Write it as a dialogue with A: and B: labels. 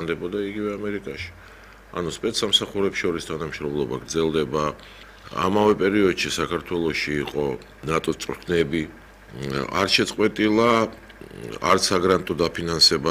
A: ტანდებოდა იგივე ამერიკაში. ანუ სპეცსამსახურებს შორის თანამშრომლობა გრძელდება. ამავე პერიოდში საქართველოში იყო ნატოს წვრთნები, არ შეწყვეტილა არც საგრანტო დაფინანსება